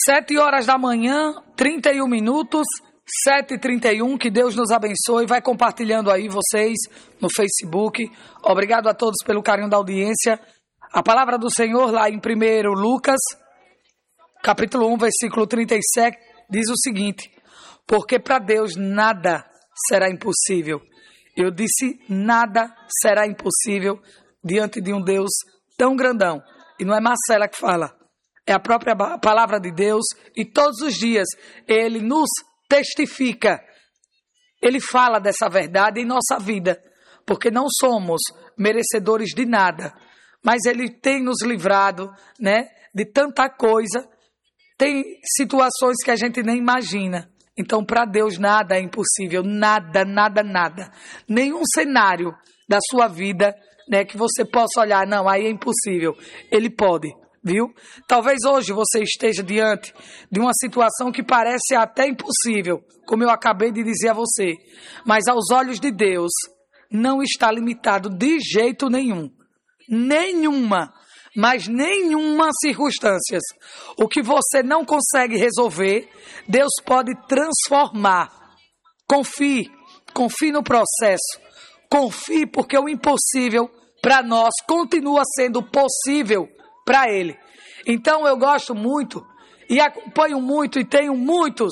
7 horas da manhã, 31 minutos, 7h31, que Deus nos abençoe. Vai compartilhando aí vocês no Facebook. Obrigado a todos pelo carinho da audiência. A palavra do Senhor lá em 1 Lucas, capítulo 1, versículo 37, diz o seguinte: porque para Deus nada será impossível. Eu disse nada será impossível diante de um Deus tão grandão. E não é Marcela que fala, é a própria palavra de Deus. E todos os dias Ele nos testifica. Ele fala dessa verdade em nossa vida. Porque não somos merecedores de nada. Mas Ele tem nos livrado, né, de tanta coisa. Tem situações que a gente nem imagina. Então, para Deus, nada é impossível. Nada, nada, nada. Nenhum cenário da sua vida, né, que você possa olhar, não, aí é impossível. Ele pode, viu? Talvez hoje você esteja diante de uma situação que parece até impossível, como eu acabei de dizer a você. Mas aos olhos de Deus, não está limitado de jeito nenhum. Nenhuma, mas nenhuma circunstância. O que você não consegue resolver, Deus pode transformar. Confie no processo. Confie porque o impossível para nós continua sendo possível para Ele. Então eu gosto muito e acompanho muito e tenho muitos,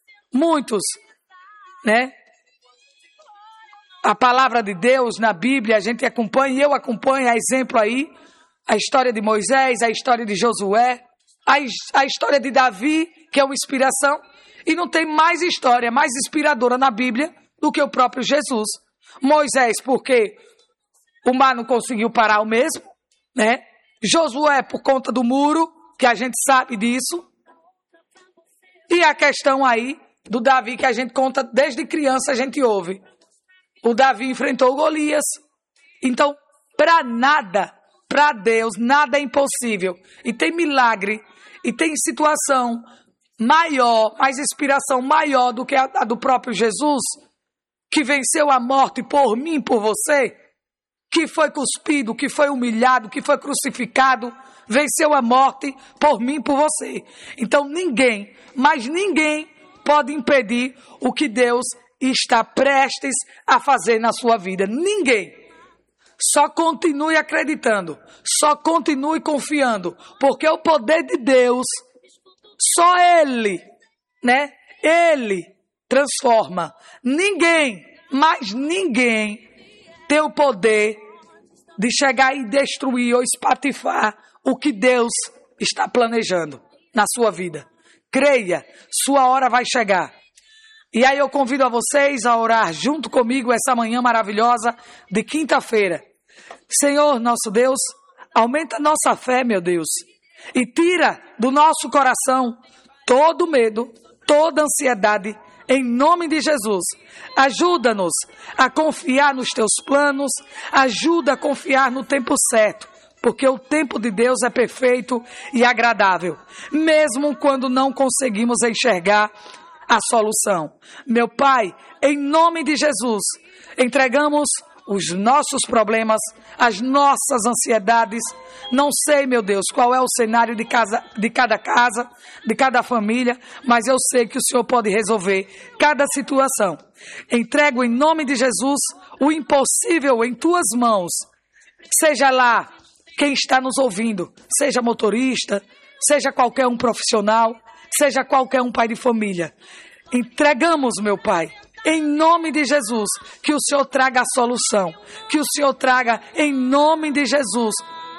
né? A palavra de Deus na Bíblia, a gente acompanha, e eu acompanho, a exemplo aí, a história de Moisés, a história de Josué, a história de Davi, que é uma inspiração, e não tem mais história mais inspiradora na Bíblia do que o próprio Jesus. Moisés, porque o mar não conseguiu parar o mesmo, né? Josué, por conta do muro, que a gente sabe disso. E a questão aí do Davi, que a gente conta desde criança, a gente ouve. O Davi enfrentou Golias. Então, para Deus, nada é impossível. E tem milagre, e tem situação maior, mais inspiração maior do que a do próprio Jesus, que venceu a morte por mim, por você, que foi cuspido, que foi humilhado, que foi crucificado, venceu a morte por mim, por você. Então ninguém, mas ninguém pode impedir o que Deus está prestes a fazer na sua vida. Ninguém. Só continue acreditando, só continue confiando, porque o poder de Deus, só Ele, né? Ele transforma. Ninguém, mas ninguém tem o poder de chegar e destruir ou espatifar o que Deus está planejando na sua vida. Creia, sua hora vai chegar. E aí eu convido a vocês a orar junto comigo essa manhã maravilhosa de quinta-feira. Senhor, nosso Deus, aumenta a nossa fé, meu Deus, e tira do nosso coração todo medo, toda ansiedade, em nome de Jesus. Ajuda-nos a confiar nos teus planos, ajuda a confiar no tempo certo, porque o tempo de Deus é perfeito e agradável, mesmo quando não conseguimos enxergar a solução. Meu Pai, em nome de Jesus, entregamos os nossos problemas, as nossas ansiedades. Não sei, meu Deus, qual é o cenário de cada casa, de cada família, mas eu sei que o Senhor pode resolver cada situação. Entrego em nome de Jesus o impossível em tuas mãos. Seja lá quem está nos ouvindo, seja motorista, seja qualquer um profissional, seja qualquer um pai de família. Entregamos, meu Pai, em nome de Jesus, que o Senhor traga a solução, que o Senhor traga, em nome de Jesus,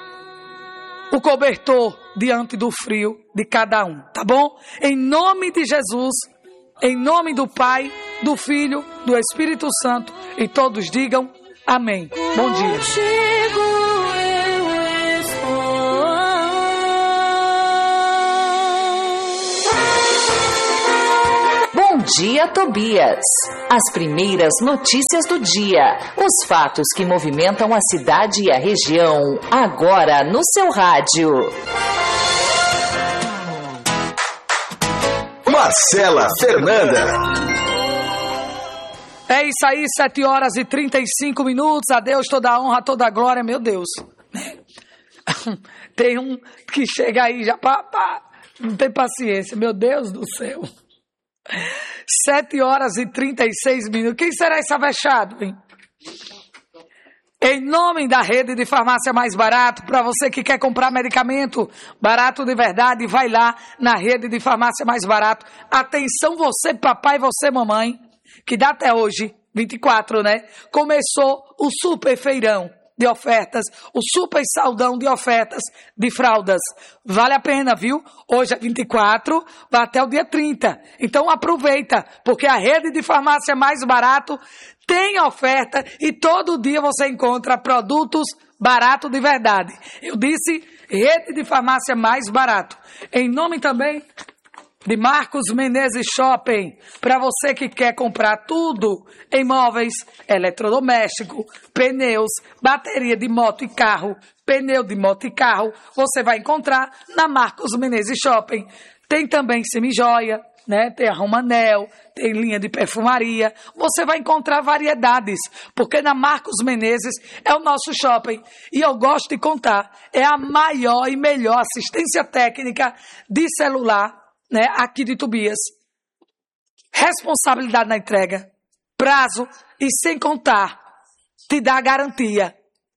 o cobertor diante do frio de cada um, tá bom? Em nome de Jesus, em nome do Pai, do Filho, do Espírito Santo, e todos digam amém. Bom dia. Bom dia, Tobias. As primeiras notícias do dia. Os fatos que movimentam a cidade e a região. Agora no seu rádio. Marcela Fernanda. É isso aí, 7h35. A Deus toda a honra, toda a glória, meu Deus. Tem um que chega aí já Não tem paciência, meu Deus do céu. 7h36. Quem será esse avexado, hein? Em nome da rede de farmácia mais barato, para você que quer comprar medicamento barato de verdade, vai lá na rede de farmácia mais barato. Atenção você papai, você mamãe, que dá até hoje, 24, né? Começou o super feirão de ofertas, o super saldão de ofertas de fraldas. Vale a pena, viu? Hoje é 24, vai até o dia 30. Então aproveita, porque a rede de farmácia mais barato tem oferta e todo dia você encontra produtos baratos de verdade. Eu disse rede de farmácia mais barato. Em nome também de Marcos Menezes Shopping, para você que quer comprar tudo em móveis, eletrodoméstico, pneus, bateria de moto e carro, pneu de moto e carro, você vai encontrar na Marcos Menezes Shopping. Tem também semijoia, né? Tem a Romanel, tem linha de perfumaria, você vai encontrar variedades, porque na Marcos Menezes é o nosso shopping, e eu gosto de contar, é a maior e melhor assistência técnica de celular, né, aqui de Tobias. Responsabilidade na entrega, prazo e sem contar, te dá a garantia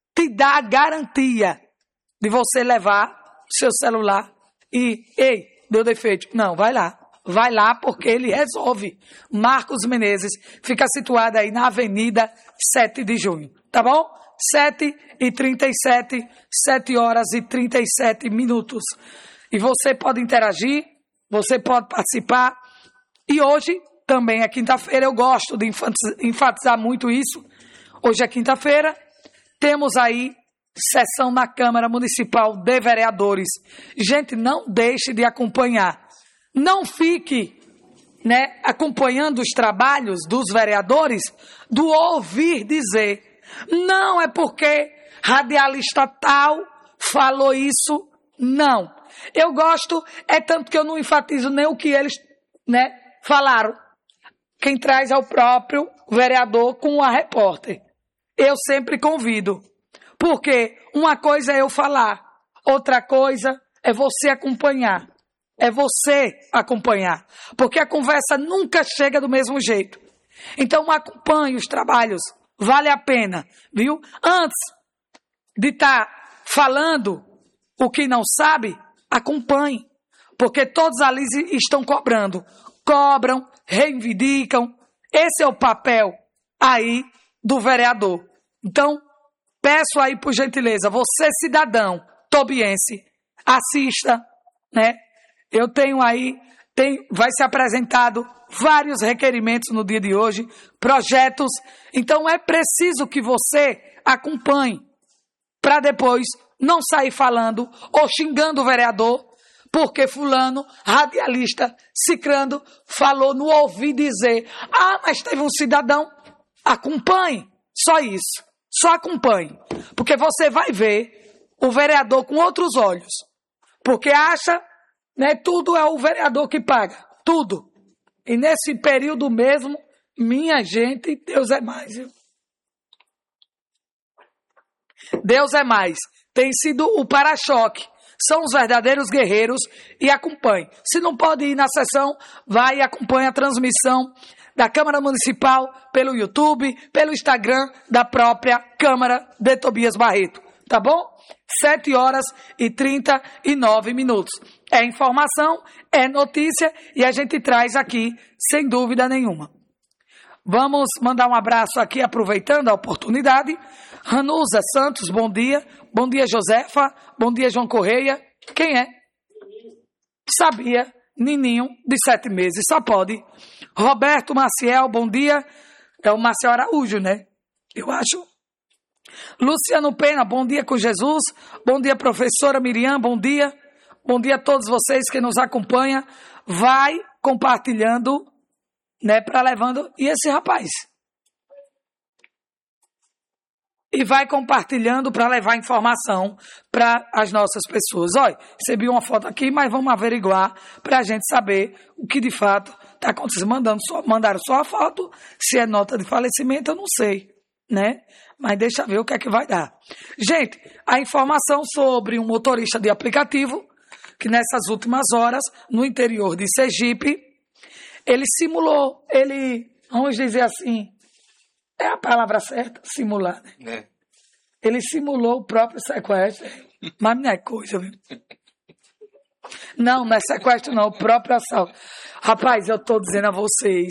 de você levar o seu celular e, ei, deu defeito. Não, vai lá porque ele resolve. Marcos Menezes fica situado aí na Avenida 7 de Junho, tá bom? 7h37, 7h37. E você pode interagir, você pode participar. E hoje, também é quinta-feira, eu gosto de enfatizar muito isso. Hoje é quinta-feira, temos aí sessão na Câmara Municipal de Vereadores. Gente, não deixe de acompanhar. Não fique, né, acompanhando os trabalhos dos vereadores do ouvir dizer. Não é porque radialista tal falou isso, não. Eu gosto, é tanto que eu não enfatizo nem o que eles, né, falaram. Quem traz é o próprio vereador com a repórter. Eu sempre convido. Porque uma coisa é eu falar, outra coisa é você acompanhar. É você acompanhar. Porque a conversa nunca chega do mesmo jeito. Então acompanhe os trabalhos. Vale a pena, viu? Antes de estar falando o que não sabe, acompanhe. Porque todos ali estão cobrando. Cobram, reivindicam. Esse é o papel aí do vereador. Então, peço aí por gentileza, você cidadão tobiense, assista, né? Eu tenho aí, vai ser apresentado vários requerimentos no dia de hoje, projetos. Então é preciso que você acompanhe, para depois não sair falando ou xingando o vereador, porque fulano, radialista, cicrando, falou no ouvir dizer. Ah, mas teve um cidadão. Acompanhe, só isso, só acompanhe. Porque você vai ver o vereador com outros olhos. Porque acha, né, tudo é o vereador que paga, tudo. E nesse período mesmo, minha gente, Deus é mais, viu? Deus é mais. Tem sido o para-choque. São os verdadeiros guerreiros e acompanhe. Se não pode ir na sessão, vai e acompanhe a transmissão da Câmara Municipal pelo YouTube, pelo Instagram da própria Câmara de Tobias Barreto. Tá bom? 7h39. É informação, é notícia e a gente traz aqui sem dúvida nenhuma. Vamos mandar um abraço aqui, aproveitando a oportunidade. Ranusa Santos, bom dia. Bom dia, Josefa. Bom dia, João Correia. Quem é? Sabia. Nininho, de 7 meses, só pode. Roberto Maciel, bom dia. É o Maciel Araújo, né? Eu acho. Luciano Pena, bom dia com Jesus. Bom dia, professora Miriam, bom dia. Bom dia a todos vocês que nos acompanham. Vai compartilhando, né, para levando. E esse rapaz? E vai compartilhando para levar informação para as nossas pessoas. Olha, recebi uma foto aqui, mas vamos averiguar para a gente saber o que de fato está acontecendo. Mandaram só a foto, se é nota de falecimento, eu não sei, né? Mas deixa eu ver o que é que vai dar. Gente, a informação sobre um motorista de aplicativo que nessas últimas horas, no interior de Sergipe, ele simulou, vamos dizer assim, é a palavra certa, simular, né? Ele simulou o próprio sequestro, mas não é coisa, viu? Não é sequestro não, o próprio assalto. Rapaz, eu estou dizendo a vocês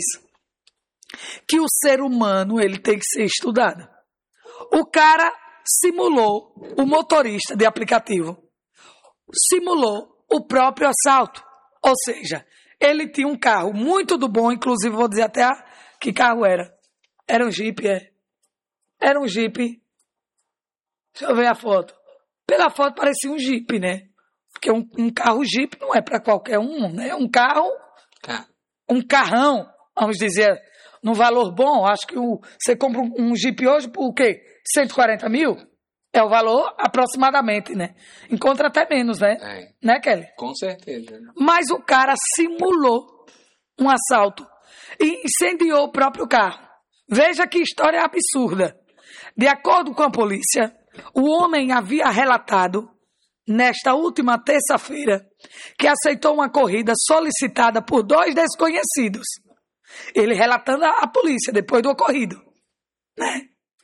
que o ser humano, ele tem que ser estudado. O cara simulou, o motorista de aplicativo, simulou o próprio assalto. Ou seja, ele tinha um carro muito do bom, inclusive vou dizer até que carro era. Era um Jeep, Era um Jeep. Deixa eu ver a foto. Pela foto parecia um Jeep, né? Porque um carro Jeep não é para qualquer um, né? Um carro, um carrão, vamos dizer, num valor bom. Acho que você compra um Jeep hoje por o quê? 140 mil? É o valor aproximadamente, né? Encontra até menos, né? Né, Kelly? Com certeza. Mas o cara simulou um assalto e incendiou o próprio carro. Veja que história absurda. De acordo com a polícia, o homem havia relatado, nesta última terça-feira, que aceitou uma corrida solicitada por 2 desconhecidos. Ele relatando à polícia, depois do ocorrido, né?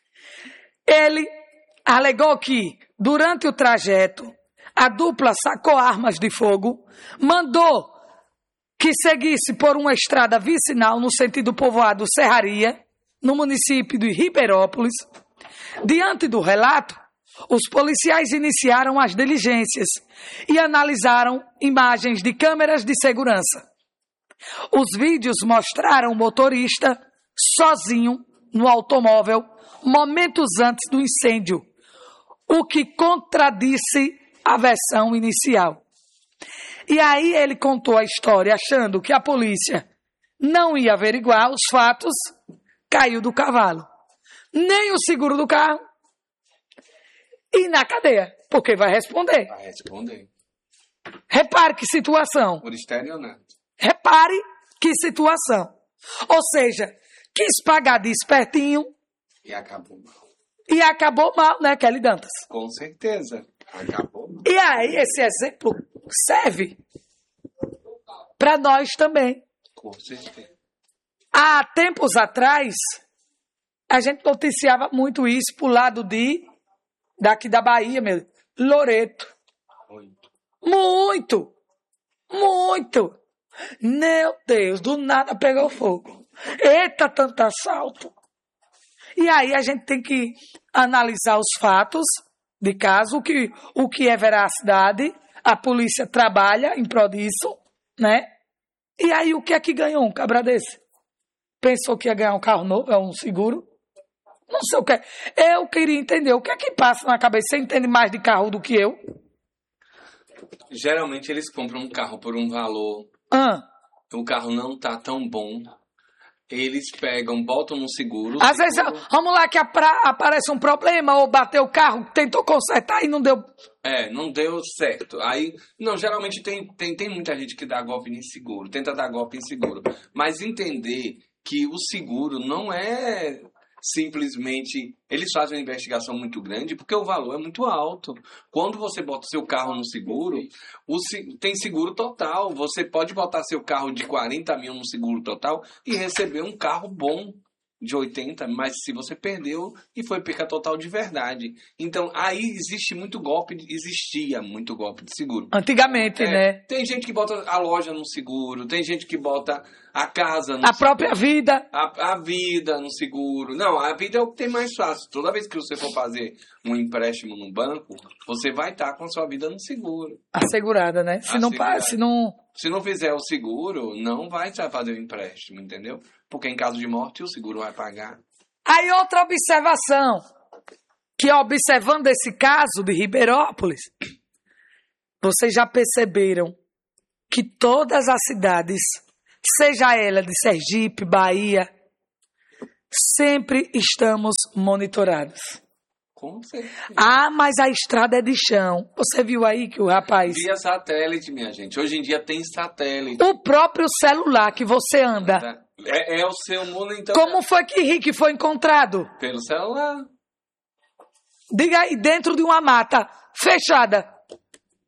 Ele alegou que, durante o trajeto, a dupla sacou armas de fogo, mandou que seguisse por uma estrada vicinal no sentido povoado Serraria, no município de Ribeirópolis. Diante do relato, os policiais iniciaram as diligências e analisaram imagens de câmeras de segurança. Os vídeos mostraram o motorista sozinho no automóvel momentos antes do incêndio, o que contradisse a versão inicial. E aí ele contou a história achando que a polícia não ia averiguar os fatos, caiu do cavalo. Nem o seguro do carro e na cadeia, porque vai responder. Vai responder. Repare que situação. Por estelionato. Repare que situação. Ou seja, quis pagar de espertinho. E acabou mal. E acabou mal, né, Kelly Dantas? Com certeza. Acabou mal. E aí esse exemplo serve para nós também. Com certeza. Há tempos atrás, a gente noticiava muito isso pro lado daqui da Bahia mesmo, Loreto. Muito. Meu Deus, do nada pegou fogo. Eita, tanto assalto. E aí a gente tem que analisar os fatos de caso, o que é veracidade, a polícia trabalha em prol disso, né? E aí o que é que ganhou um cabra desse? Pensou que ia ganhar um carro novo, é um seguro? Não sei o que é. Eu queria entender o que é que passa na cabeça. Você entende mais de carro do que eu? Geralmente eles compram um carro por um valor. O carro não tá tão bom. Eles pegam, botam no seguro. Às vezes, vamos lá que aparece um problema ou bateu o carro, tentou consertar e não deu. Não deu certo. Aí, não, geralmente tem muita gente que dá golpe em seguro, tenta dar golpe em seguro. Mas entender que o seguro não é simplesmente... Eles fazem uma investigação muito grande porque o valor é muito alto. Quando você bota seu carro no seguro, tem seguro total. Você pode botar seu carro de 40 mil no seguro total e receber um carro bom de 80, mas se você perdeu e foi perca total de verdade. Então, aí existia muito golpe de seguro. Antigamente, né? Tem gente que bota a loja no seguro, tem gente que bota a casa no seguro. A própria vida. A vida no seguro. Não, a vida é o que tem mais fácil. Toda vez que você for fazer um empréstimo no banco, você vai estar com a sua vida no seguro. Assegurada, né? Se não fizer o seguro, não vai fazer o empréstimo, entendeu? Porque em caso de morte, o seguro vai pagar. Aí outra observação, que observando esse caso de Ribeirópolis, vocês já perceberam que todas as cidades, seja ela de Sergipe, Bahia, sempre estamos monitorados. Com certeza. Mas a estrada é de chão. Você viu aí que o rapaz... Via satélite, minha gente. Hoje em dia tem satélite. O próprio celular que você anda. É o seu mundo, então... Como foi que Rick foi encontrado? Pelo celular. Diga aí, dentro de uma mata fechada.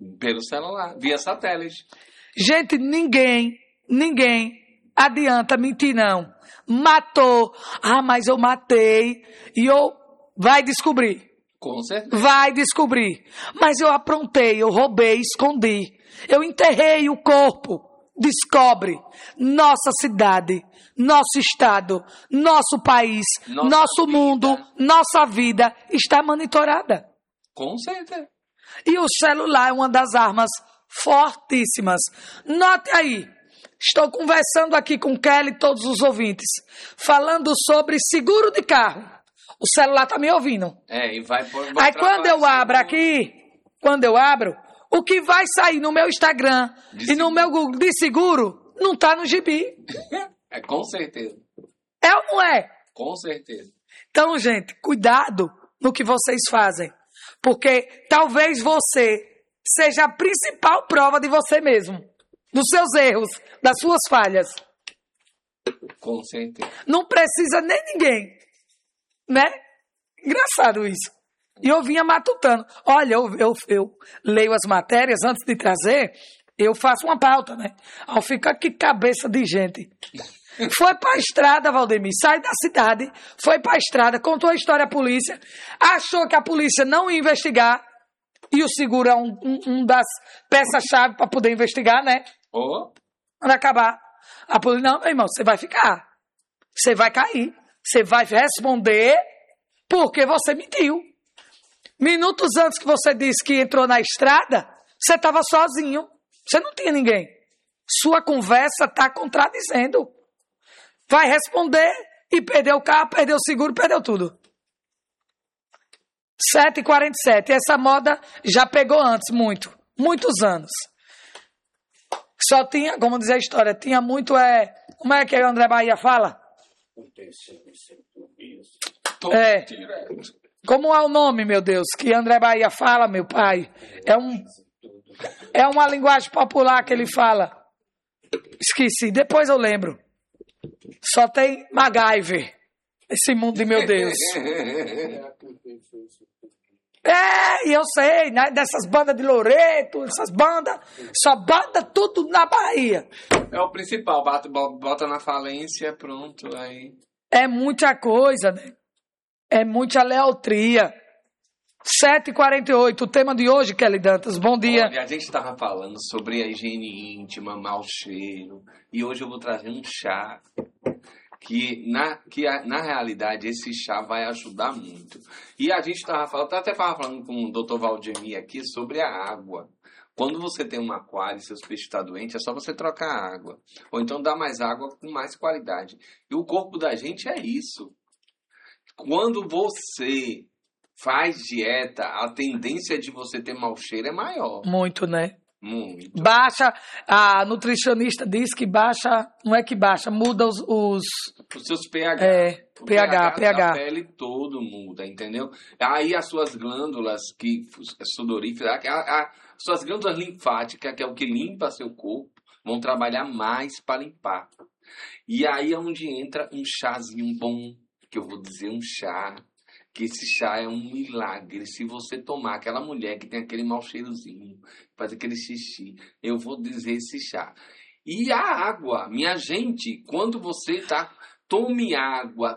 Pelo celular, via satélite. Gente, ninguém adianta mentir, não. Matou. Ah, mas eu matei. E vai descobrir. Com certeza. Vai descobrir. Mas eu aprontei, eu roubei, escondi. Eu enterrei o corpo. Descobre. Nossa cidade, nosso estado, nosso país, nosso mundo, nossa vida está monitorada. Com certeza. E o celular é uma das armas fortíssimas. Note aí. Estou conversando aqui com Kelly e todos os ouvintes, falando sobre seguro de carro. O celular está me ouvindo. E vai aí quando eu abro aqui, o que vai sair no meu Instagram e no meu Google de seguro não está no gibi. Com certeza. É ou não é? Com certeza. Então, gente, cuidado no que vocês fazem. Porque talvez você seja a principal prova de você mesmo. Dos seus erros, das suas falhas. Com certeza. Não precisa nem ninguém. Né? Engraçado isso. E eu vinha matutando. Olha, eu leio as matérias antes de trazer, eu faço uma pauta, né? Aí eu fico aqui cabeça de gente. Foi pra estrada, Valdemir, sai da cidade, foi pra estrada, contou a história à polícia, achou que a polícia não ia investigar, e o seguro é um das peças-chave para poder investigar, né? Quando acabar, a polícia, não, meu irmão, você vai ficar, você vai cair, você vai responder porque você mentiu. Minutos antes que você disse que entrou na estrada, você estava sozinho, você não tinha ninguém. Sua conversa está contradizendo. Vai responder e perdeu o carro, perdeu o seguro, perdeu tudo. 7h47. Essa moda já pegou antes, muitos anos. Só tinha, como diz a história, tinha muito, como é que o André Bahia fala? Como é o nome, meu Deus, que André Bahia fala, meu pai? É uma linguagem popular que ele fala. Esqueci, depois eu lembro. Só tem MacGyver. Esse mundo de meu Deus. E eu sei, né? Dessas bandas de Loreto, essas bandas, só banda tudo na Bahia. É o principal, bota na falência, pronto, aí. É muita coisa, né? É muita lealtria. 7h48, o tema de hoje, Kelly Dantas, bom dia. Olha, a gente estava falando sobre a higiene íntima, mau cheiro, e hoje eu vou trazer um chá que na realidade esse chá vai ajudar muito. E a gente estava falando com o Dr. Valdemir aqui sobre a água. Quando você tem um aquário e seus peixes estão doentes, é só você trocar a água. Ou então dar mais água com mais qualidade. E o corpo da gente é isso. Quando você faz dieta, a tendência de você ter mau cheiro é maior. Muito, né? Muito. Baixa, a nutricionista diz que baixa, não é que baixa, muda os seus pH. O pH da pele todo muda, entendeu? Aí as suas glândulas sudoríferas, as suas glândulas linfáticas, que é o que limpa seu corpo, vão trabalhar mais para limpar. E aí é onde entra um chazinho bom, que eu vou dizer um chá, que esse chá é um milagre. Se você tomar, aquela mulher que tem aquele mau cheirozinho, faz aquele xixi, eu vou dizer esse chá. E a água, minha gente, quando você tome água.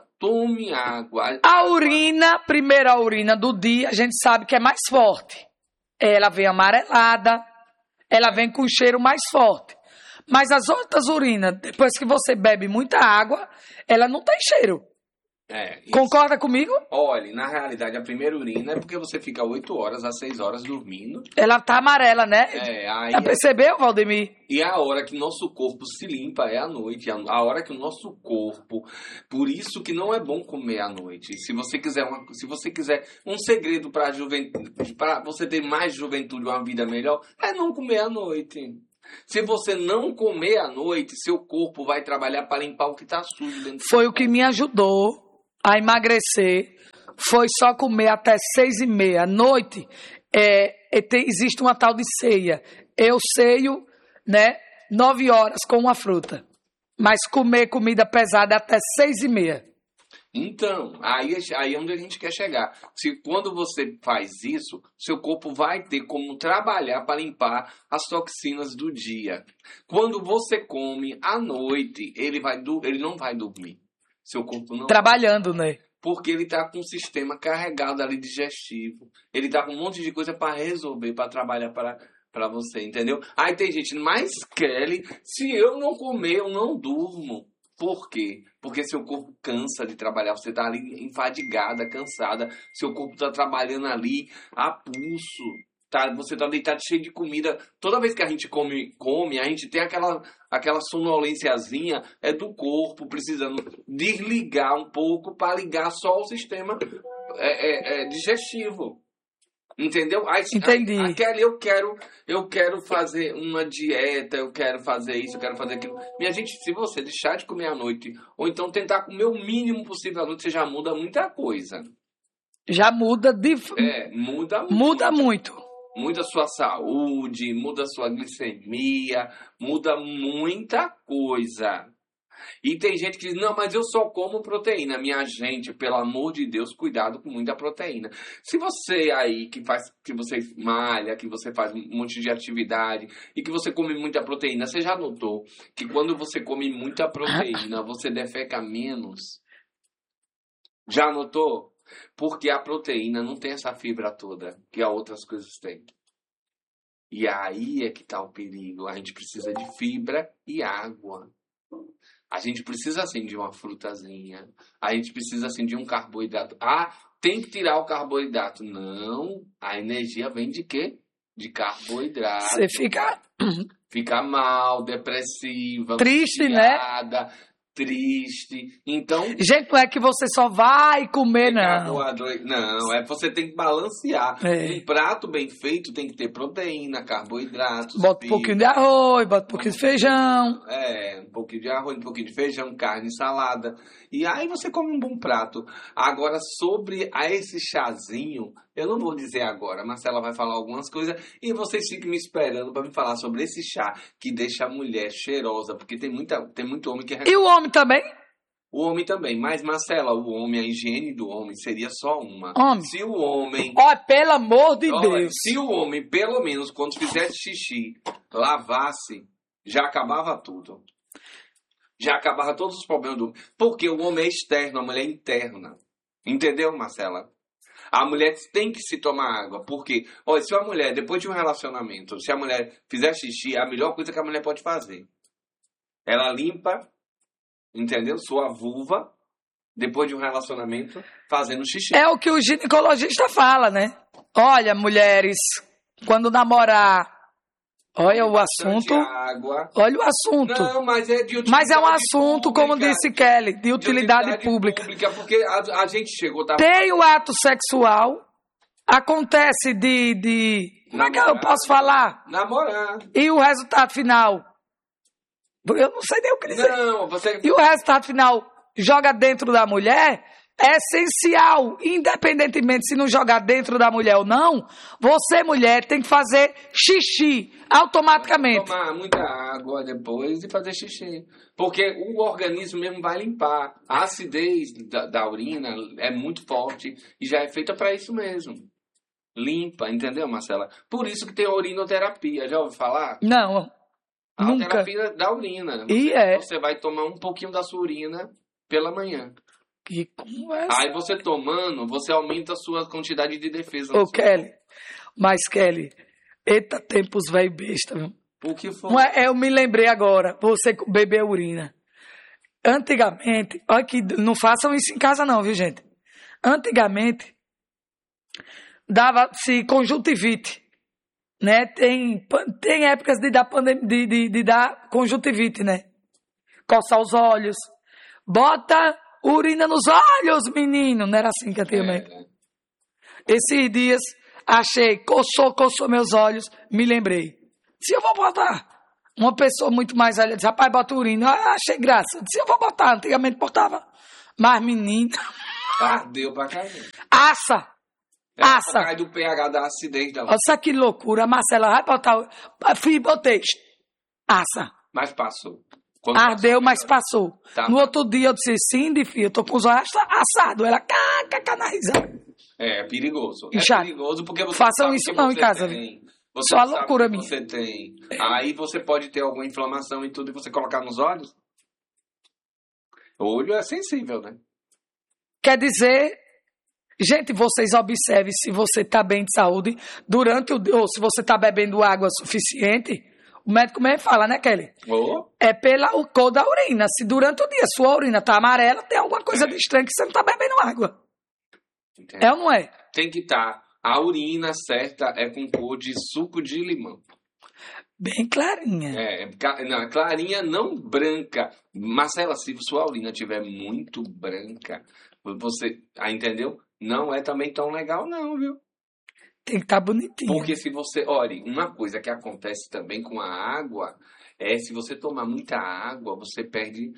A urina, primeira urina do dia, a gente sabe que é mais forte. Ela vem amarelada, ela vem com cheiro mais forte. Mas as outras urinas, depois que você bebe muita água, ela não tem cheiro. Concorda comigo? Olha, na realidade, a primeira urina é porque você fica 8 horas a 6 horas dormindo. Ela tá amarela, né? Já percebeu, Valdemir? E a hora que nosso corpo se limpa é à noite. A hora que o nosso corpo... Por isso que não é bom comer à noite. Se você quiser um segredo para você ter mais juventude, uma vida melhor, é não comer à noite. Se você não comer à noite, seu corpo vai trabalhar para limpar o que está sujo dentro. Foi o que me ajudou a emagrecer. Foi só comer até 6h30. À noite, existe uma tal de ceia. Eu ceio, né, 9 horas com uma fruta. Mas comer comida pesada até 6h30. Então, aí é onde a gente quer chegar. Se quando você faz isso, seu corpo vai ter como trabalhar para limpar as toxinas do dia. Quando você come à noite, ele não vai dormir. Seu corpo não Trabalhando, né? Porque ele está com um sistema carregado ali digestivo. Ele está com um monte de coisa para resolver, para trabalhar para você, entendeu? Aí tem gente, mas Kelly, se eu não comer, eu não durmo. Por quê? Porque seu corpo cansa de trabalhar, você está ali enfadigada, cansada, seu corpo está trabalhando ali a pulso, tá? Você está deitado cheio de comida. Toda vez que a gente come, a gente tem aquela sonolênciazinha, é do corpo precisando desligar um pouco para ligar só o sistema digestivo. Entendeu? Entendi. Kelly, eu quero fazer uma dieta, eu quero fazer isso, eu quero fazer aquilo. Minha gente, se você deixar de comer à noite, ou então tentar comer o mínimo possível à noite, você já muda muita coisa. Já muda Muda muito. Muda a sua saúde, muda a sua glicemia, muda muita coisa. E tem gente que diz, não, mas eu só como proteína. Minha gente, pelo amor de Deus, cuidado com muita proteína. Se você aí que você malha, que você faz um monte de atividade e que você come muita proteína, você já notou que quando você come muita proteína, você defeca menos? Já notou? Porque a proteína não tem essa fibra toda que as outras coisas têm. E aí é que está o perigo. A gente precisa de fibra e água. A gente precisa, assim, de uma frutazinha. A gente precisa, assim, de um carboidrato. Ah, tem que tirar o carboidrato. Não, a energia vem de quê? De carboidrato. Você fica mal, depressiva, triste, angustiada, né? Triste. Então... Gente, não é que você só vai comer, não. Não, você tem que balancear. Um prato bem feito tem que ter proteína, carboidratos. Bota um pouquinho de arroz, bota um pouquinho de feijão. Um pouquinho de arroz, um pouquinho de feijão, carne, salada. E aí você come um bom prato. Agora, sobre esse chazinho, eu não vou dizer agora. A Marcela vai falar algumas coisas e vocês fiquem me esperando para me falar sobre esse chá que deixa a mulher cheirosa. Porque tem muito homem que... E o homem também? O homem também. Mas, Marcela, a higiene do homem seria só uma. Homem. Se o homem... Olha, pelo amor de Deus. Se o homem, pelo menos, quando fizesse xixi, lavasse, já acabava tudo. Já acabava todos os problemas do homem. Porque o homem é externo, a mulher é interna. Entendeu, Marcela? A mulher tem que se tomar água. Porque, olha, se a mulher, depois de um relacionamento, se a mulher fizer xixi, é a melhor coisa que a mulher pode fazer. Ela limpa, entendeu? Sua vulva, depois de um relacionamento, fazendo xixi. É o que o ginecologista fala, né? Olha, mulheres, quando namorar... Olha o assunto. Água. Olha o assunto. Não, mas é de utilidade Mas é um assunto, pública, como disse Kelly, de utilidade pública. Porque a gente chegou... Tem o ato sexual, acontece como é que eu posso falar? Namorar. E o resultado final? Eu não sei nem o que dizer. Não, você... E o resultado final joga dentro da mulher... É essencial, independentemente se não jogar dentro da mulher ou não, você, mulher, tem que fazer xixi automaticamente. Tomar muita água depois e fazer xixi. Porque o organismo mesmo vai limpar. A acidez da urina é muito forte e já é feita para isso mesmo. Limpa, entendeu, Marcela? Por isso que tem a urinoterapia. Já ouviu falar? Não, nunca. A terapia da urina. Você vai tomar um pouquinho da sua urina pela manhã. Que conversa. Aí você tomando, você aumenta a sua quantidade de defesa. Ô, Kelly, mas Kelly, eita tempos velho besta, viu? O que foi? Eu me lembrei agora, você beber urina. Antigamente, olha que não façam isso em casa não, viu, gente? Antigamente, dava-se conjuntivite, né? Tem épocas de dar, de dar conjuntivite, né? Coçar os olhos, bota... urina nos olhos, menino. Não era assim que antigamente. Esses dias, achei, coçou meus olhos, me lembrei. Se eu vou botar, uma pessoa muito mais velha disse, rapaz, bota urina. Eu achei graça. Se eu vou botar, antigamente botava. Mas, menina... Deu pra cair. Assa. Cai do pH da acidez. Olha que loucura. A Marcela vai botar... Fui, botei. Assa. Mas passou. Ardeu, mas passou. Tá. No outro dia eu disse, Cindy, filha, eu tô com os olhos assados. Ela, na risada. É perigoso. E É já, perigoso porque você façam sabe isso que não em você casa, tem. viu? Você Só a sabe loucura que minha. você tem. Aí você pode ter alguma inflamação e tudo e você colocar nos olhos. O olho é sensível, né? Quer dizer, gente, vocês observem se você está bem de saúde durante o dia, ou se você está bebendo água suficiente. O médico mesmo fala, né, Kelly? Ou É pela cor da urina. Se durante o dia sua urina está amarela, tem alguma coisa de estranho que você não está bebendo água. É ou não é? tem que estar. A urina certa é com cor de suco de limão. Bem clarinha. Não, clarinha, não branca. Marcela, se sua urina estiver muito branca, você, entendeu? Não é também tão legal não, viu? Tem que estar bonitinho. Porque se você, olha, uma coisa que acontece também com a água é se você tomar muita água, você perde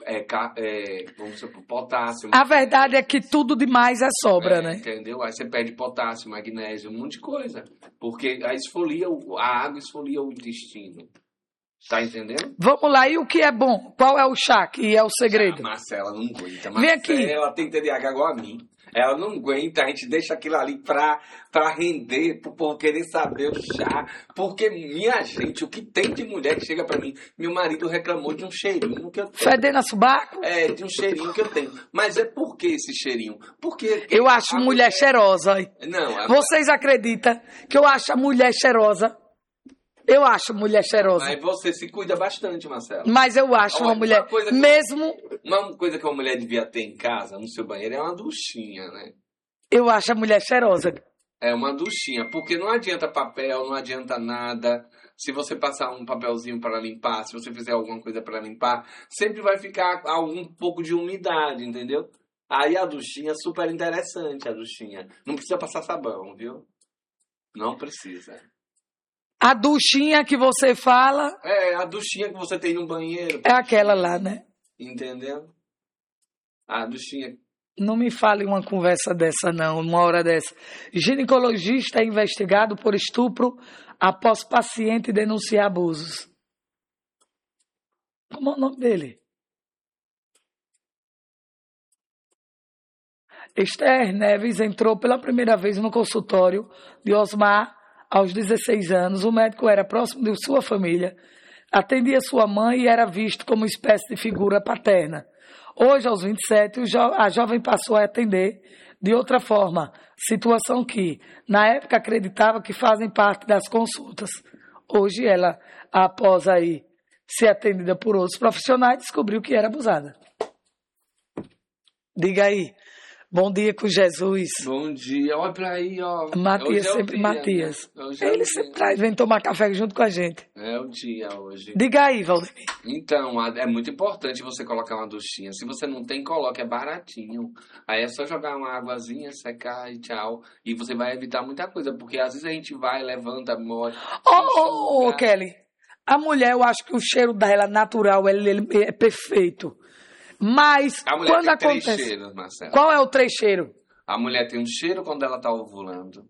vamos supor, potássio. A verdade é que tudo demais é sobra, né? Entendeu? Aí você perde potássio, magnésio, um monte de coisa. Porque a água esfolia o intestino. Tá entendendo? Vamos lá, e o que é bom? Qual é o chá que é o segredo? A Marcela não aguenta. Vem aqui. Ela tem TDAH igual a mim. Ela não aguenta, a gente deixa aquilo ali pra render, pro povo querer saber o chá. Porque, minha gente, o que tem de mulher que chega pra mim? Meu marido reclamou de um cheirinho que eu tenho. Fedendo a subaco? De um cheirinho que eu tenho. Mas é por que esse cheirinho? Porque... Eu acho mulher cheirosa. Não. Vocês acreditam que eu acho a mulher cheirosa? Eu acho mulher cheirosa. Mas você se cuida bastante, Marcela. Mas eu acho uma mulher... Uma coisa que uma mulher devia ter em casa, no seu banheiro, é uma duchinha, né? Eu acho a mulher cheirosa. É uma duchinha, porque não adianta papel, não adianta nada. Se você passar um papelzinho para limpar, se você fizer alguma coisa para limpar, sempre vai ficar um pouco de umidade, entendeu? Aí a duchinha é super interessante, a duchinha. Não precisa passar sabão, viu? Não precisa. A duchinha que você fala... A duchinha que você tem no banheiro. É aquela lá, né? Entendeu? A duchinha... Não me fale uma conversa dessa, não, uma hora dessa. Ginecologista é investigado por estupro após paciente denunciar abusos. Como é o nome dele? Esther Neves entrou pela primeira vez no consultório de Osmar aos 16 anos. O médico era próximo de sua família, atendia sua mãe e era visto como espécie de figura paterna. Hoje, aos 27, a jovem passou a atender de outra forma, situação que, na época, acreditava que fazem parte das consultas. Hoje, ela, após aí ser atendida por outros profissionais, descobriu que era abusada. Diga aí. Bom dia com Jesus. Bom dia. Olha pra aí, ó. Matias, sempre Matias. Né? Ele sempre vem tomar café junto com a gente. É o dia hoje. Diga aí, Valdemir. Então, é muito importante você colocar uma duchinha. Se você não tem, coloque. É baratinho. Aí é só jogar uma águazinha, secar e tchau. E você vai evitar muita coisa. Porque às vezes a gente vai, levanta, morre. Ô, Kelly. A mulher, eu acho que o cheiro dela natural, ele é perfeito. Mas a mulher quando tem acontece... 3 cheiros, Marcelo. Qual é o 3 cheiro? A mulher tem um cheiro quando ela tá ovulando.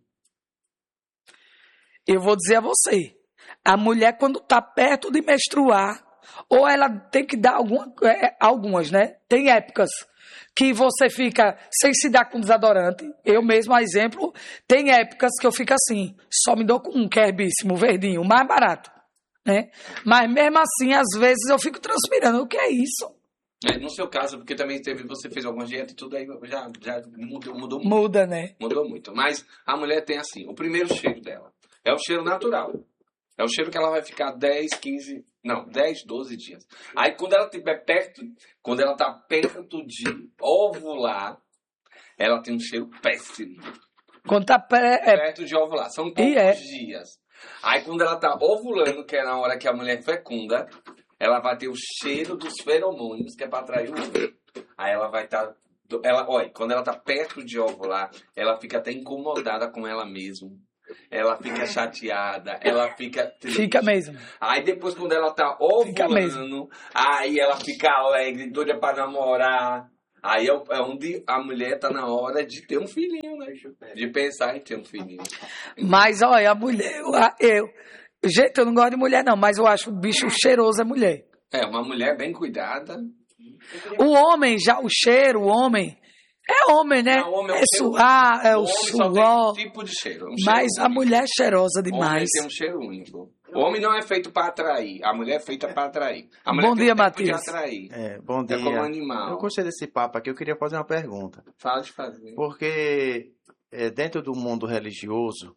Eu vou dizer a você. A mulher, quando tá perto de menstruar, ou ela tem que dar algumas, né? Tem épocas que você fica sem se dar com desodorante. Eu mesmo, a exemplo, tem épocas que eu fico assim, só me dou com um, que é herbíssimo, verdinho, mais barato, né? Mas mesmo assim, às vezes eu fico transpirando. O que é isso? No seu caso, porque também você fez algumas dietas e tudo aí já mudou muito. Muda, né? Mudou muito. Mas a mulher tem assim, o primeiro cheiro dela é o cheiro natural. É o cheiro que ela vai ficar 10, 12 dias. Aí quando ela tá perto de ovular, ela tem um cheiro péssimo. Quando tá perto de ovular, são poucos dias. Aí quando ela tá ovulando, que é na hora que a mulher fecunda, ela vai ter o cheiro dos feromônios, que é para atrair o homem. Aí ela vai estar... olha, quando ela tá perto de ovular, ela fica até incomodada com ela mesma. Ela fica chateada, ela fica triste. Fica mesmo. Aí depois, quando ela tá ovulando, aí ela fica alegre, doida para namorar. Aí é onde a mulher tá na hora de ter um filhinho, né? De pensar em ter um filhinho. Mas, olha, a mulher... Gente, eu não gosto de mulher, não, mas eu acho o bicho cheiroso é mulher. Uma mulher bem cuidada. O homem, já o cheiro, o homem... É homem, né? Não, o homem é suar, é o homem suor. só tem tipo de cheiro. Mas cheiro a mulher é cheirosa O homem demais. tem um cheiro único. O homem não é feito para atrair. A mulher é feita para atrair. A mulher Bom tem dia, tempo de Matias. atrair. Bom dia. É como animal. Eu gostei desse papo aqui, eu queria fazer uma pergunta. Fala de fazer. Porque dentro do mundo religioso,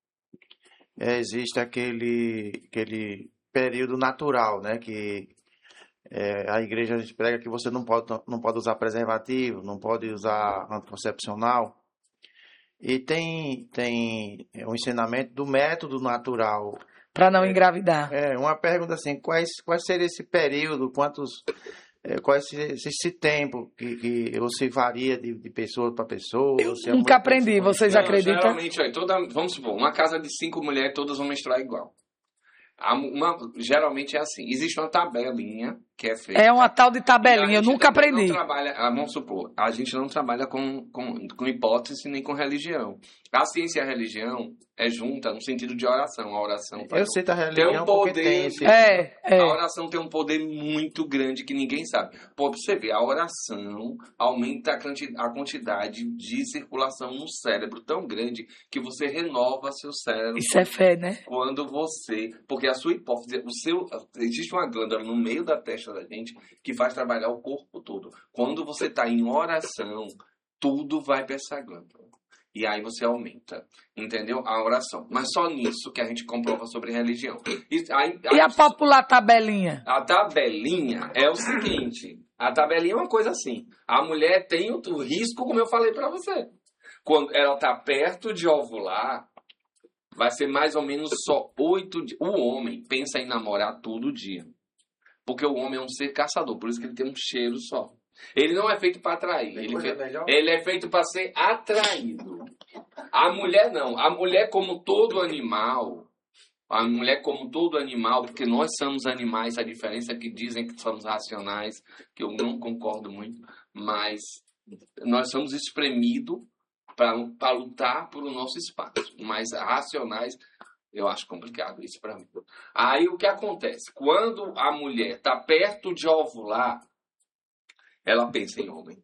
existe aquele período natural, né? Que a igreja a gente prega que você não pode usar preservativo, não pode usar anticoncepcional. E tem um ensinamento do método natural. Para não engravidar. Uma pergunta assim, quais seria esse período, qual esse tempo que ou se varia de pessoa para pessoa? Eu nunca aprendi, vocês acreditam? Geralmente, vamos supor, uma casa de 5 mulheres, todas vão menstruar igual. Geralmente é assim. Existe uma tabelinha que é feita. É uma tal de tabelinha, eu nunca aprendi. Vamos supor, a gente não trabalha com hipótese nem com religião. A ciência e a religião é junta no sentido de oração. A oração eu cito a religião tem um poder. Porque tem esse... A oração tem um poder muito grande que ninguém sabe. Pô, pra você ver, a oração aumenta a quantidade de circulação no cérebro tão grande que você renova seu cérebro. Isso é fé, né? Quando você... Porque a sua hipófise... Existe uma glândula no meio da testa da gente que faz trabalhar o corpo todo. Quando você está em oração, tudo vai para essa glândula. E aí você aumenta, entendeu? A oração. Mas só nisso que a gente comprova sobre religião. E a popular tabelinha? A tabelinha é o seguinte. A tabelinha é uma coisa assim. A mulher tem o risco, como eu falei para você. Quando ela está perto de ovular, vai ser mais ou menos só 8 dias. O homem pensa em namorar todo dia. Porque o homem é um ser caçador. Por isso que ele tem um cheiro só. Ele não é feito para atrair. Ele é feito para ser atraído. A mulher não. A mulher, como todo animal, porque nós somos animais, a diferença é que dizem que somos racionais, que eu não concordo muito, mas nós somos espremidos para lutar por o nosso espaço. Mas racionais, eu acho complicado isso para mim. Aí o que acontece? Quando a mulher está perto de ovular, ela pensa em homem.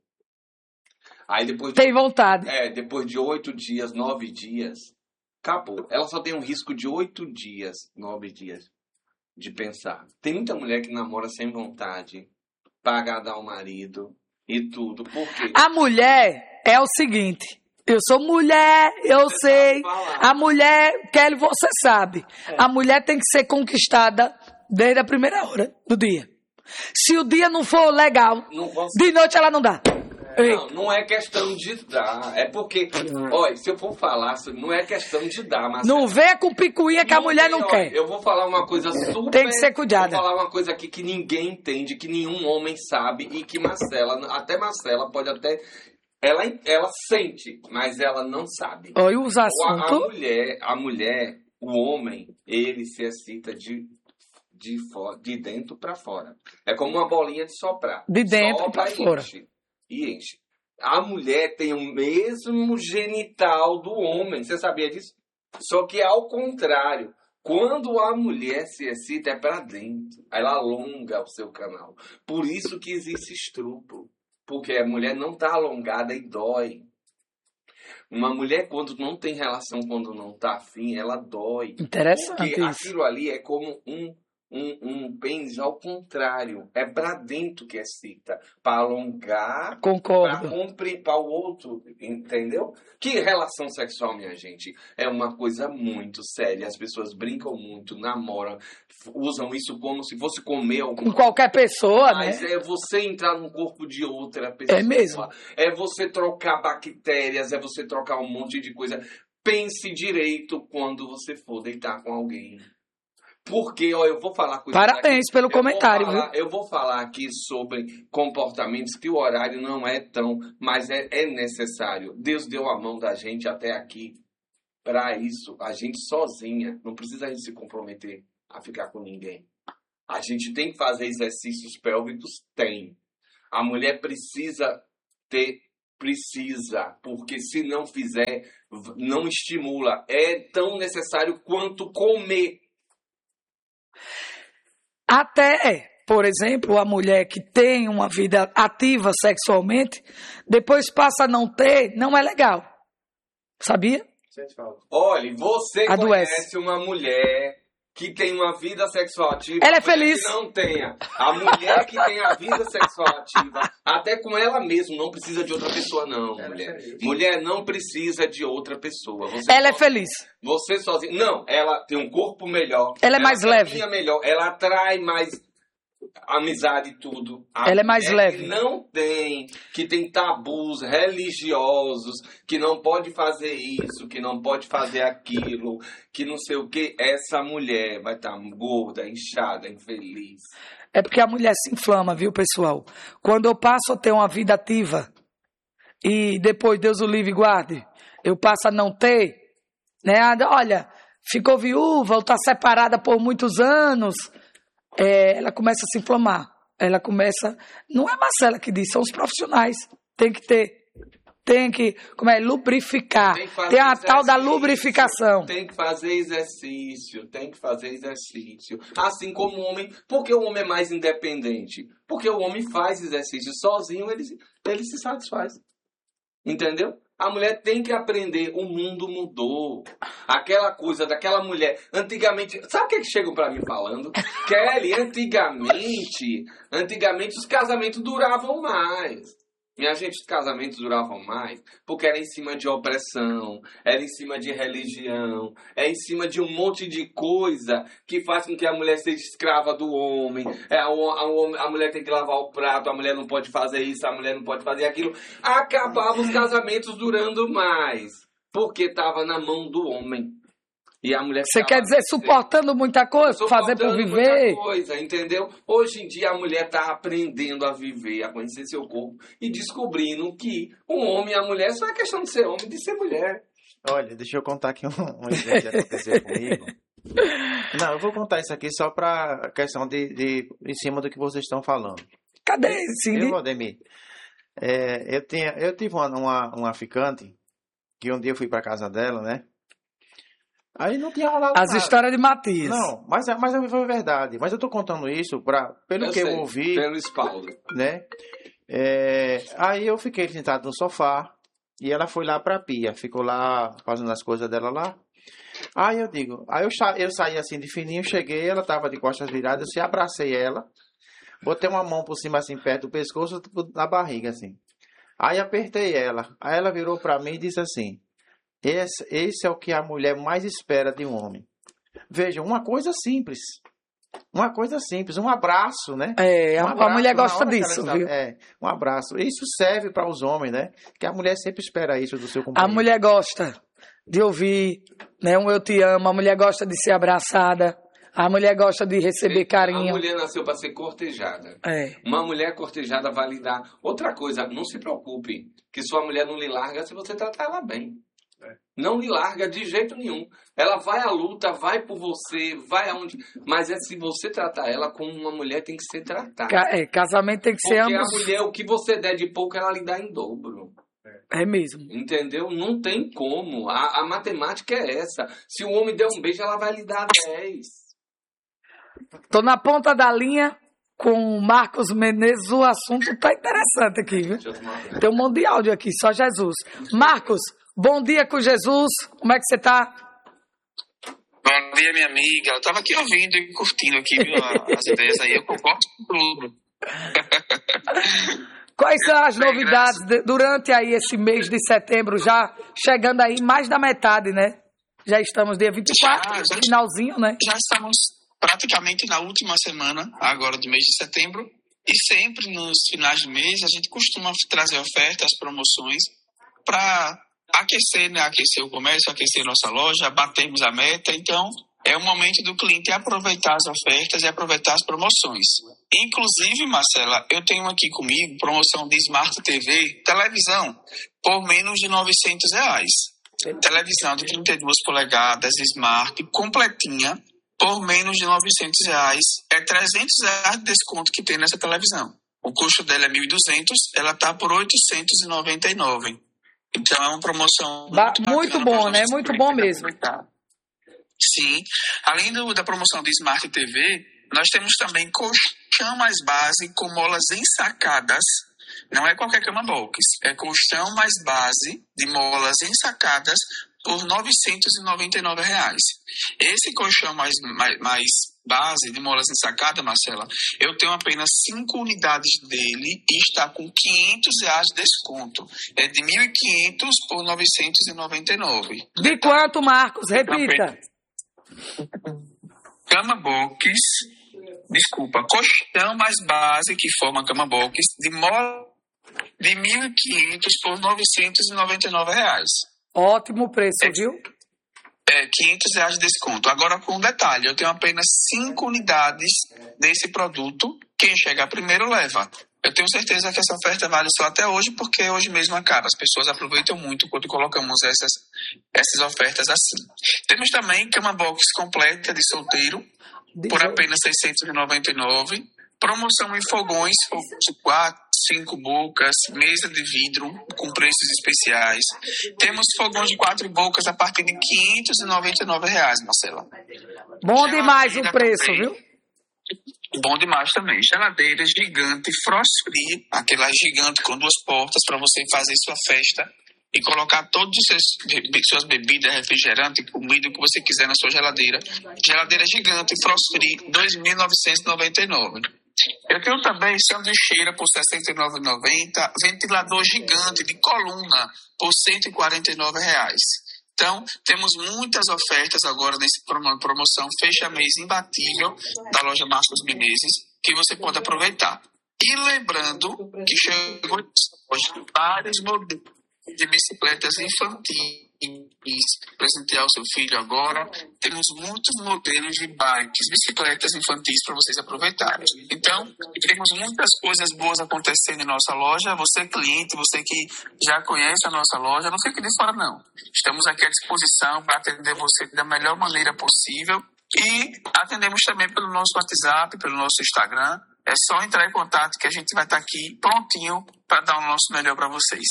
Aí depois tem vontade. Depois de 8 dias, 9 dias, acabou. Ela só tem um risco de 8 dias, 9 dias de pensar. Tem muita mulher que namora sem vontade, para agradar o marido e tudo. Por quê? A mulher é o seguinte. Eu sou mulher, eu sei. A mulher, Kelly, você sabe. A mulher tem que ser conquistada desde a primeira hora do dia. Se o dia não for legal, de noite ela não dá. Não é questão de dar. É porque, olha, se eu for falar, não é questão de dar. Mas não venha com picuinha que a mulher não quer. Eu vou falar uma coisa super... Tem que ser cuidada. Vou falar uma coisa aqui que ninguém entende, que nenhum homem sabe e que até Marcela pode até... Ela sente, mas ela não sabe. Olha os assuntos. A mulher, o homem, ele se excita de dentro para fora. É como uma bolinha de soprar. De dentro para fora. E enche. A mulher tem o mesmo genital do homem. Você sabia disso? Só que ao contrário. Quando a mulher se excita, é para dentro. Ela alonga o seu canal. Por isso que existe estupro. Porque a mulher não está alongada e dói. Uma mulher, quando não tem relação, quando não está afim, ela dói. Interessante. Porque isso. aquilo ali é como um pênis ao contrário. É para dentro que excita. Para alongar. Concordo. Para cumprir para o outro. Entendeu? Que relação sexual, minha gente, é uma coisa muito séria. As pessoas brincam muito, namoram, usam isso como se fosse comer alguma com qualquer pessoa, mas né? é você entrar no corpo de outra pessoa. É mesmo. É você trocar bactérias, é você trocar um monte de coisa. Pense direito quando você for deitar com alguém. Porque, ó, eu vou falar coisa. Parabéns pelo comentário, viu? Eu vou falar aqui sobre comportamentos que o horário não é tão, mas é necessário. Deus deu a mão da gente até aqui para isso. A gente sozinha, não precisa a gente se comprometer a ficar com ninguém. A gente tem que fazer exercícios pélvicos? Tem. A mulher precisa, porque se não fizer, não estimula. É tão necessário quanto comer. por exemplo, a mulher que tem uma vida ativa sexualmente, depois passa a não ter, não é legal. Sabia? Olha, você Adoece. conhece uma mulher que tem uma vida sexual ativa. Ela é mulher feliz. Que não tenha. A mulher que tem a vida sexual ativa, até com ela mesma, não precisa de outra pessoa, não, mulher. Mulher não precisa de outra pessoa. Ela é feliz. Você sozinha. Não, ela tem um corpo melhor. Ela é mais leve. Melhor, ela atrai mais amizade e tudo. Ela é mais leve. Que tem tabus religiosos, que não pode fazer isso, que não pode fazer aquilo, que não sei o que, essa mulher vai estar gorda, inchada, infeliz. É porque a mulher se inflama, viu, pessoal? Quando eu passo a ter uma vida ativa e depois, Deus o livre e guarde, eu passo a não ter, né? Olha, ficou viúva ou está separada por muitos anos, ela começa a se inflamar. Ela começa... Não é Marcela que diz, são os profissionais. Tem que ter... lubrificar. Tem a tal da lubrificação. Tem que fazer exercício. Assim como o homem. Por que o homem é mais independente? Porque o homem faz exercício sozinho, ele se satisfaz. Entendeu? A mulher tem que aprender. O mundo mudou. Aquela coisa daquela mulher. Antigamente... Sabe o que chegam pra mim falando? Kelly, antigamente os casamentos duravam mais. Minha gente, os casamentos duravam mais porque era em cima de opressão, era em cima de religião, é em cima de um monte de coisa que faz com que a mulher seja escrava do homem. A mulher tem que lavar o prato, a mulher não pode fazer isso, a mulher não pode fazer aquilo. Acabavam os casamentos durando mais porque estava na mão do homem. E a mulher... Você quer dizer suportando muita coisa, fazer por viver? Muita coisa, entendeu? Hoje em dia a mulher está aprendendo a viver, a conhecer seu corpo e descobrindo que o homem e a mulher só é questão de ser homem e de ser mulher. Olha, deixa eu contar aqui um exemplo que aconteceu comigo. Não, eu vou contar isso aqui só para a questão de em cima do que vocês estão falando. Cadê, Cindy? Eu, Ademir, eu tive uma ficante que um dia eu fui para casa dela, né? Aí não tinha rolado as nada. Histórias de Matias. Não, mas foi verdade. Mas eu tô contando isso pelo que eu ouvi. Pelo espaldo. Né? Aí eu fiquei sentado no sofá e ela foi lá pra pia. Ficou lá fazendo as coisas dela lá. Aí eu saí assim de fininho, cheguei, ela tava de costas viradas, eu abracei ela, botei uma mão por cima assim, perto do pescoço, na barriga assim. Aí apertei ela. Aí ela virou pra mim e disse assim: Esse é o que a mulher mais espera de um homem. Veja, uma coisa simples, um abraço, né? A mulher gosta disso, viu? Um abraço. Isso serve para os homens, né? Que a mulher sempre espera isso do seu companheiro. A mulher gosta de ouvir, né? Um eu te amo, a mulher gosta de ser abraçada, a mulher gosta de receber carinho. A mulher nasceu para ser cortejada. Uma mulher cortejada vai lhe dar... Outra coisa, não se preocupe, que sua mulher não lhe larga se você tratar ela bem. Não lhe larga de jeito nenhum. Ela vai à luta, vai por você, vai aonde... Mas se você tratar ela como uma mulher, tem que ser tratada. Casamento tem que ser ambos. Porque a mulher, o que você der de pouco, ela lhe dá em dobro. É mesmo. Entendeu? Não tem como. A matemática é essa. Se o homem der um beijo, ela vai lhe dar 10. Tô na ponta da linha com o Marcos Menezes. O assunto tá interessante aqui, viu? Tem um monte de áudio aqui, só Jesus. Marcos, bom dia com Jesus. Como é que você tá? Bom dia, minha amiga. Eu tava aqui ouvindo e curtindo aqui, viu, as ideias aí. Eu concordo com tudo. Quais são as novidades durante aí esse mês de setembro, já chegando aí mais da metade, né? Já estamos dia 24, finalzinho, né? Já estamos praticamente na última semana, agora do mês de setembro. E sempre nos finais do mês a gente costuma trazer ofertas, promoções para aquecer, né? Aquecer o comércio, aquecer nossa loja, batermos a meta. Então, é o momento do cliente aproveitar as ofertas e aproveitar as promoções. Inclusive, Marcela, eu tenho aqui comigo promoção de Smart TV, televisão, por menos de R$900. Televisão de 32 polegadas, Smart, completinha, por menos de R$900. É R$300 de desconto que tem nessa televisão. O custo dela é R$1.200, ela está por R$899. Então, é uma promoção muito bom, né? Muito bom mesmo. Sim. Além da promoção de Smart TV, nós temos também colchão mais base com molas ensacadas. Não é qualquer cama box, é colchão mais base de molas ensacadas por R$ 999. Esse colchão mais base de molas ensacadas, Marcela, eu tenho apenas 5 unidades dele e está com R$ 500 de desconto. É de 1.500 por R$ 999. De quanto, Marcos? Repita. Cama box, desculpa, colchão mais base que forma cama box de mola de 1.500 por R$ 999. Ótimo preço, viu? R$ 500 de desconto. Agora, com um detalhe, eu tenho apenas 5 unidades desse produto. Quem chegar primeiro leva. Eu tenho certeza que essa oferta vale só até hoje, porque hoje mesmo acaba. As pessoas aproveitam muito quando colocamos essas ofertas assim. Temos também cama box completa de solteiro, por apenas R$ 699. Promoção em fogões, 4, 5 bocas, mesa de vidro com preços especiais. Temos fogões de 4 bocas a partir de R$ 599, Marcela. Bom demais o preço, também, viu? Bom demais também. Geladeira gigante, frost free, aquela gigante com 2 portas para você fazer sua festa e colocar todas as suas bebidas, refrigerante, comida, o que você quiser na sua geladeira. Geladeira gigante, frost free, R$ 2.999. Eu tenho também sanduicheira por R$ 69,90, ventilador gigante de coluna por R$ 149. Então, temos muitas ofertas agora nessa promoção fecha-mês imbatível da loja Marcos Menezes, que você pode aproveitar. E lembrando que chegou hoje vários modelos de bicicletas infantis, presentear o seu filho agora. Temos muitos modelos de bikes, bicicletas infantis para vocês aproveitarem. Então, temos muitas coisas boas acontecendo em nossa loja. Você cliente, você que já conhece a nossa loja, não fique de fora não. Estamos aqui à disposição para atender você da melhor maneira possível e atendemos também pelo nosso WhatsApp, pelo nosso Instagram. É só entrar em contato que a gente vai estar aqui prontinho para dar o nosso melhor para vocês.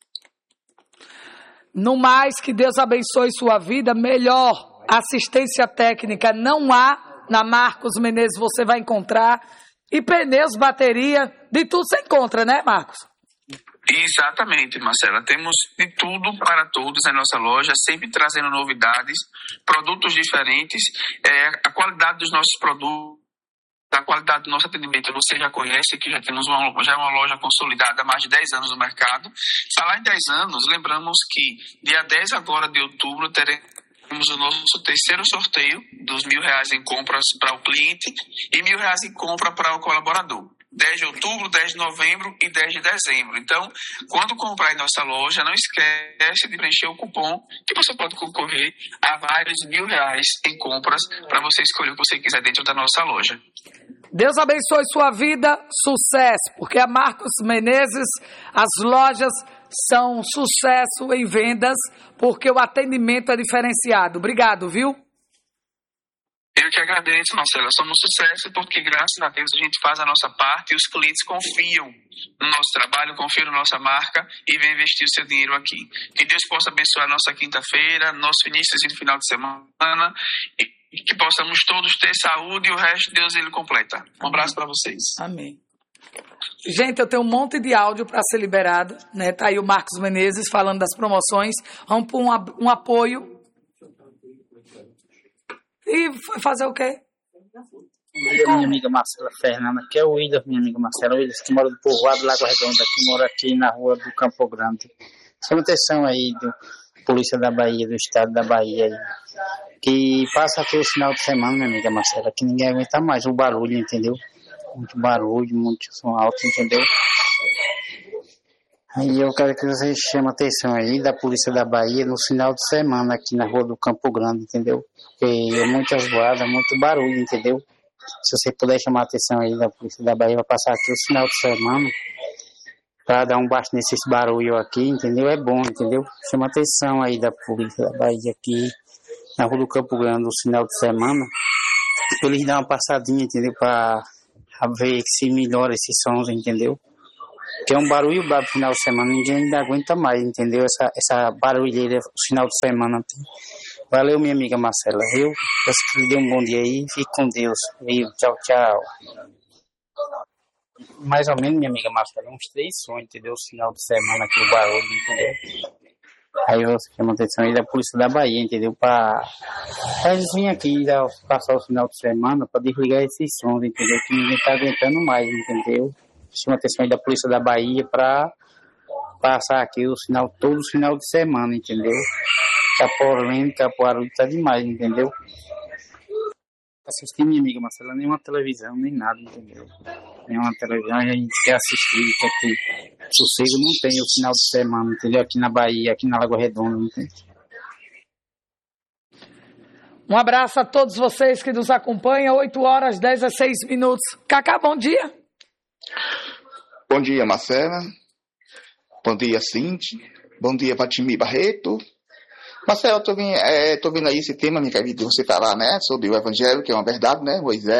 No mais, que Deus abençoe sua vida. Melhor assistência técnica não há. Na Marcos Menezes você vai encontrar. E pneus, bateria, de tudo você encontra, né, Marcos? Exatamente, Marcela. Temos de tudo para todos na nossa loja, sempre trazendo novidades, produtos diferentes. A qualidade dos nossos produtos, a qualidade do nosso atendimento você já conhece, que já temos uma loja consolidada há mais de 10 anos no mercado. Falar em 10 anos, lembramos que dia 10 agora de outubro teremos o nosso terceiro sorteio dos R$ 1.000 em compras para o cliente e R$ 1.000 em compra para o colaborador. 10 de outubro, 10 de novembro e 10 de dezembro. Então, quando comprar em nossa loja, não esquece de preencher o cupom que você pode concorrer a vários R$ 1.000 em compras para você escolher o que você quiser dentro da nossa loja. Deus abençoe sua vida, sucesso, porque a Marcos Menezes, as lojas são sucesso em vendas, porque o atendimento é diferenciado. Obrigado, viu? Eu que agradeço, Marcela. Somos sucesso porque, graças a Deus, a gente faz a nossa parte e os clientes confiam no nosso trabalho, confiam na nossa marca e vêm investir o seu dinheiro aqui. Que Deus possa abençoar a nossa quinta-feira, nosso início de final de semana e que possamos todos ter saúde e o resto Deus ele completa. Um abraço para vocês. Amém. Gente, eu tenho um monte de áudio para ser liberado, né? Tá aí o Marcos Menezes falando das promoções. Vamos por um apoio. E fazer o quê? Minha amiga Marcela Fernanda, que é o William, minha amiga Marcela. O William que mora do povoado Lagoa Redonda, que mora aqui na rua do Campo Grande. Chama atenção aí do Polícia da Bahia, do Estado da Bahia aí. Que passa aqui o final de semana, minha amiga Marcela, que ninguém aguenta mais o barulho, entendeu? Muito barulho, muito som alto, entendeu? Aí eu quero que vocês chamem a atenção aí da Polícia da Bahia no final de semana aqui na rua do Campo Grande, entendeu? Porque é muitas voadas, muito barulho, entendeu? Se você puder chamar a atenção aí da Polícia da Bahia, vai passar aqui o final de semana para dar um baixo nesses barulhos aqui, entendeu? É bom, entendeu? Chama a atenção aí da Polícia da Bahia aqui na rua do Campo Grande no final de semana, pra eles dar uma passadinha, entendeu? Para ver se melhora esses sons, entendeu? Que é um barulho brabo no final de semana, ninguém ainda aguenta mais, entendeu? Essa barulheira no final de semana. Valeu, minha amiga Marcela, viu? Peço que lhe dê um bom dia aí, fique com Deus, viu? Tchau, tchau. mais ou menos, minha amiga Marcela, uns 3 sonhos, entendeu? O final de semana aqui no Barulho, entendeu? Aí eu chamo a atenção aí da Polícia da Bahia, entendeu? Pra eles virem aqui passar o final de semana pra desligar esses sons, entendeu? Que ninguém tá aguentando mais, entendeu? Chama a atenção aí da Polícia da Bahia pra passar aqui todo o final de semana, entendeu? A polêmica, o barulho tá demais, entendeu? Assistir, minha amiga Marcela, nenhuma televisão, nem nada, entendeu? Nenhuma televisão, a gente quer assistir, quer que sossego não tem o final de semana, entendeu? Aqui na Bahia, aqui na Lagoa Redonda, entendeu? Um abraço a todos vocês que nos acompanham, 8h16. Cacá, bom dia. Bom dia, Marcela. Bom dia, Cinti. Bom dia, Vatimir Barreto. Marcelo, eu tô vendo aí esse tema, minha querida, você falar, né, sobre o Evangelho, que é uma verdade, né,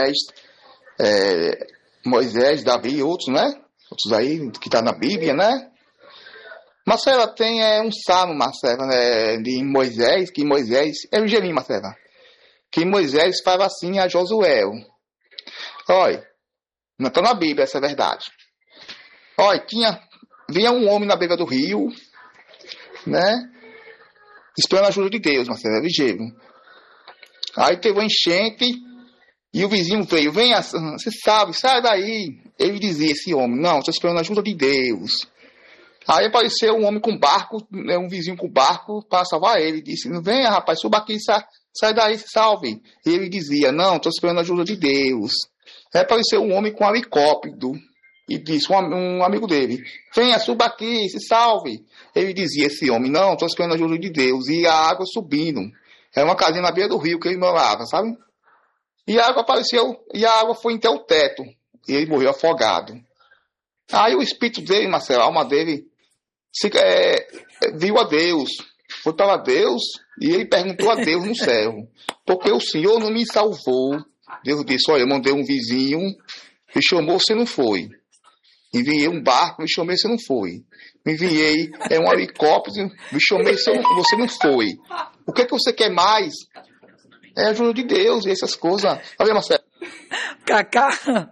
Moisés, Davi e outros, né, outros aí, que tá na Bíblia, né. Marcela, tem um salmo, Marcela, né, de Moisés, é o Jeremias, Marcela, que Moisés fala assim a Josué, olha, não tá na Bíblia, essa é verdade. Olha, vinha um homem na beira do rio, né, esperando a ajuda de Deus, Marcelo, é ligeiro. Aí teve uma enchente e o vizinho veio, venha, você sabe, sai daí. Ele dizia, esse homem, não, estou esperando a ajuda de Deus. Aí apareceu um homem com barco, um vizinho com barco para salvar ele. Disse, venha rapaz, suba aqui, sai daí, se salve. E ele dizia, não, estou esperando a ajuda de Deus. Aí apareceu um homem com um helicóptero e disse, um amigo dele, venha, suba aqui, se salve. Ele dizia, esse homem, não, estou esperando a ajuda de Deus. E a água subindo. Era uma casinha na beira do rio que ele morava, sabe? E a água apareceu, e a água foi até o teto. E ele morreu afogado. Aí o espírito dele, Marcelo, a alma dele, viu a Deus. Foi para Deus e ele perguntou a Deus no céu. Porque o Senhor não me salvou. Deus disse, olha, eu mandei um vizinho, me chamou, você não foi. Enviei um barco, me chamei, você não foi. Enviei um helicóptero, me chamei, você não foi. O que você quer mais? É a ajuda de Deus e essas coisas. Olha, Marcelo. Cacá,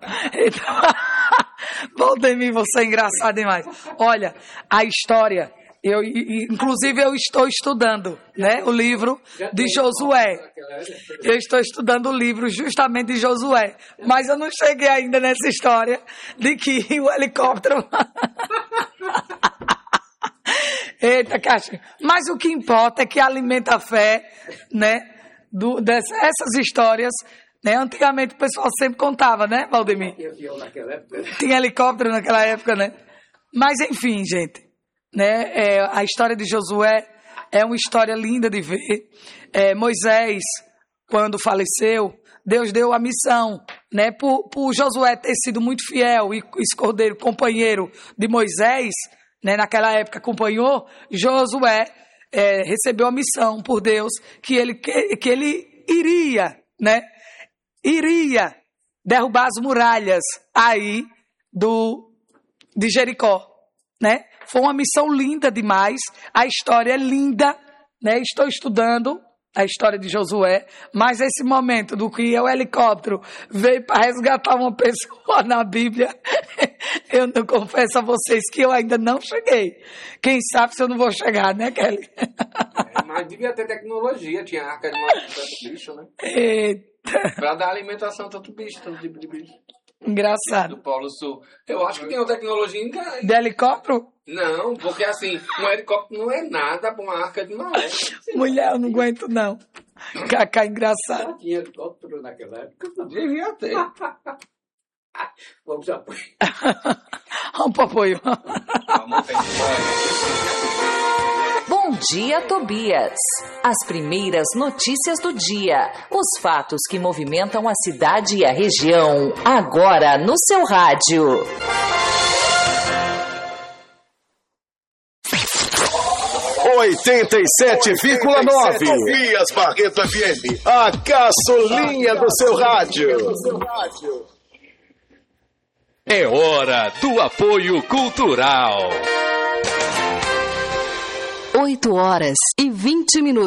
Valdemir, você é engraçado demais. Olha, a história, inclusive eu estou estudando, né, o livro de Josué. Eu estou estudando o livro justamente de Josué, mas eu não cheguei ainda nessa história de que o helicóptero... Eita, caixa. Mas o que importa é que alimenta a fé, né, essas histórias, né? Antigamente o pessoal sempre contava, né, Valdemir? Tinha helicóptero naquela época, né? Mas enfim, gente, né? A história de Josué é uma história linda de ver. Moisés, quando faleceu, Deus deu a missão, né? Por Josué ter sido muito fiel e escordeiro, companheiro de Moisés, né? Naquela época acompanhou, Josué recebeu a missão por Deus que ele iria, né? Iria derrubar as muralhas aí de Jericó, né? Foi uma missão linda demais, a história é linda, né? Estou estudando a história de Josué, mas esse momento do que o helicóptero veio para resgatar uma pessoa na Bíblia, eu não confesso a vocês que eu ainda não cheguei. Quem sabe se eu não vou chegar, né, Kelly? Mas devia ter tecnologia, tinha arca de tanto bicho, né? Eita. Para dar alimentação a tanto tipo de bicho. Engraçado. Do Polo Sul. Eu acho que tem uma tecnologia de helicóptero? Não, porque assim, um helicóptero não é nada para uma arca de Noé. Mulher, eu não aguento não. Cacá, engraçado. Já tinha helicóptero naquela época? Devia ter. Vamos apoio. Vamos para apoio. Bom dia, Tobias. As primeiras notícias do dia. Os fatos que movimentam a cidade e a região. Agora no seu rádio. Tobias Barreto FM. A gasolina do seu rádio. É hora do apoio cultural. 8h20.